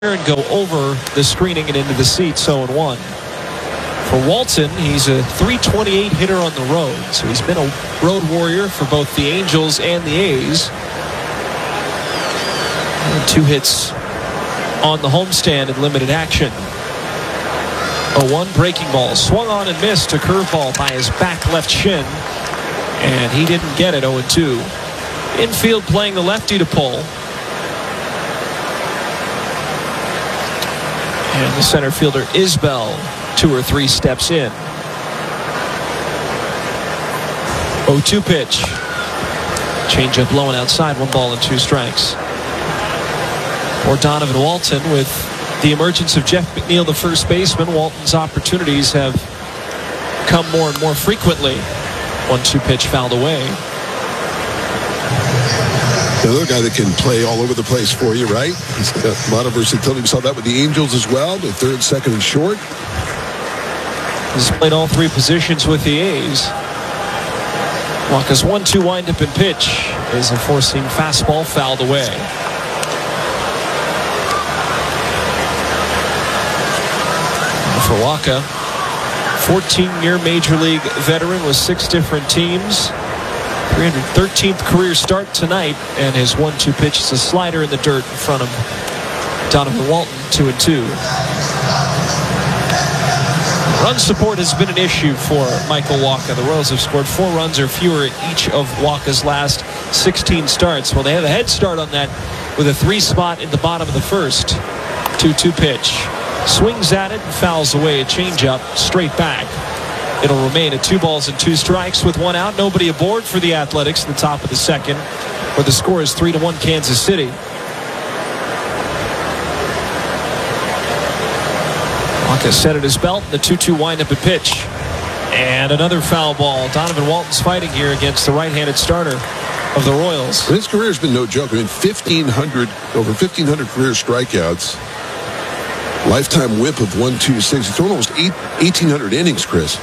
and go over the screening and into the seats, 0-1. For Walton, he's a .328 hitter on the road, so he's been a road warrior for both the Angels and the A's. And 2 hits on the homestand in limited action. 0-1 breaking ball, swung on and missed a curveball by his back left shin, and he didn't get it. 0-2. Infield playing the lefty to pull. And the center fielder Isbell 2 or 3 steps in. 0-2 pitch. Changeup blowing outside, 1 ball and 2 strikes. For Donovan Walton, with the emergence of Jeff McNeil, the first baseman, Walton's opportunities have come more and more frequently. 1-2 pitch fouled away. Another guy that can play all over the place for you, right? He's got a lot of versatility. We saw that with the Angels as well, the third, second, and short. He's played all 3 positions with the A's. Wacha's 1-2 windup and pitch is a 4-seam fastball fouled away. For Wacha, 14-year Major League veteran with 6 different teams. 313th career start tonight, and his 1-2 pitch is a slider in the dirt in front of Donovan Walton. 2-2. Run support has been an issue for Michael Wacha. The Royals have scored 4 runs or fewer in each of Wacha's last 16 starts. Well, they have a head start on that with a 3 spot in the bottom of the first. 2-2 pitch. Swings at it and fouls away a changeup straight back. It'll remain at 2 balls and 2 strikes with 1 out. Nobody aboard for the Athletics in the top of the second, where the score is 3-1 Kansas City. Wacha set at his belt. The 2-2 windup and pitch. And another foul ball. Donovan Walton's fighting here against the right-handed starter of the Royals. His career has been no joke. I mean, over 1,500 career strikeouts. Lifetime whip of 1.26. He's thrown almost 1,800 innings, Chris.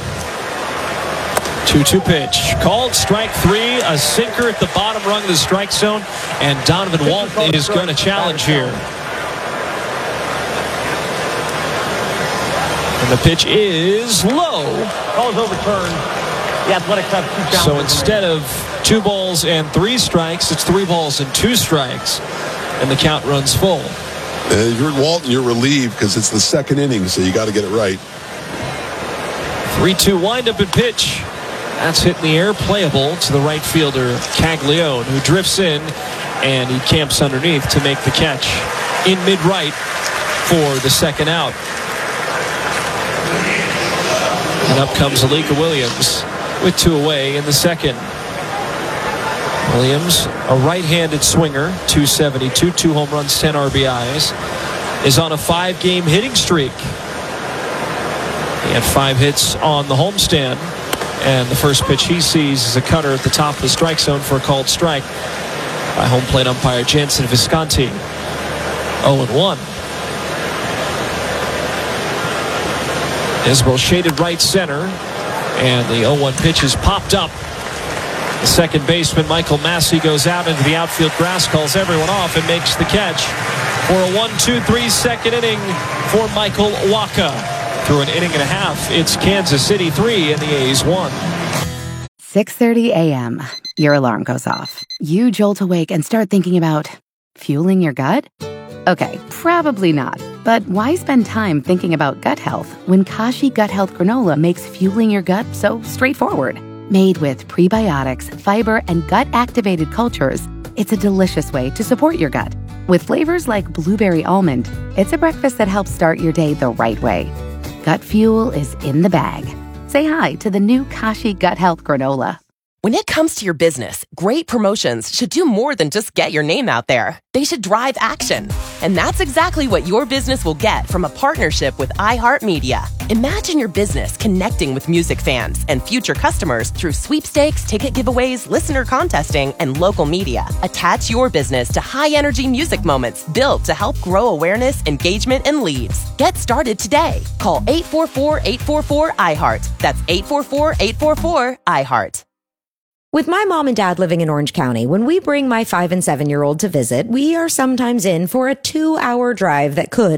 2-2 pitch. Called strike 3. A sinker at the bottom rung of the strike zone. And Donovan Walton is going to challenge here. And the pitch is low. Call is overturned. The Athletics have 2 counts. So instead of 2 balls and 3 strikes, it's 3 balls and 2 strikes. And the count runs full. You're Walton, you're relieved because it's the second inning, so you got to get it right. 3-2 windup and pitch. That's hit in the air, playable to the right fielder Caglione, who drifts in, and he camps underneath to make the catch in mid-right for the second out. And up comes Alika Williams with 2 away in the second. Williams, a right-handed swinger, .272, 2 home runs, 10 RBIs, is on a 5-game hitting streak. He had 5 hits on the homestand, and the first pitch he sees is a cutter at the top of the strike zone for a called strike by home plate umpire Jansen Visconti. 0-1. Isbell shaded right center, and the 0-1 pitch is popped up. The second baseman, Michael Massey, goes out into the outfield grass, calls everyone off, and makes the catch for a 1-2-3 second inning for Michael Wacha. Through an inning and a half, it's Kansas City 3 and the A's 1. 6:30 a.m. Your alarm goes off. You jolt awake and start thinking about fueling your gut? Okay, probably not. But why spend time thinking about gut health when Kashi Gut Health Granola makes fueling your gut so straightforward? Made with prebiotics, fiber, and gut-activated cultures, it's a delicious way to support your gut. With flavors like blueberry almond, it's a breakfast that helps start your day the right way. Gut fuel is in the bag. Say hi to the new Kashi Gut Health Granola. When it comes to your business, great promotions should do more than just get your name out there. They should drive action. And that's exactly what your business will get from a partnership with iHeartMedia. Imagine your business connecting with music fans and future customers through sweepstakes, ticket giveaways, listener contesting, and local media. Attach your business to high-energy music moments built to help grow awareness, engagement, and leads. Get started today. Call 844-844-iHeart. That's 844-844-iHeart. With my mom and dad living in Orange County, when we bring my 5 and 7-year-old to visit, we are sometimes in for a 2-hour drive that could